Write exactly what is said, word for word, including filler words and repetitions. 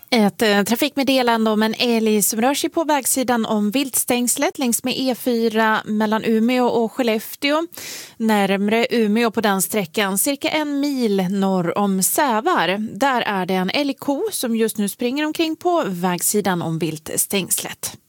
Ett eh, trafikmeddelande om en älg som rör sig på vägsidan om viltstängslet längs med E fyra mellan Umeå och Skellefteå. Närmare Umeå på den sträckan, cirka en mil norr om Sävar. Där är det en älgko som just nu springer omkring på vägsidan om viltstängslet.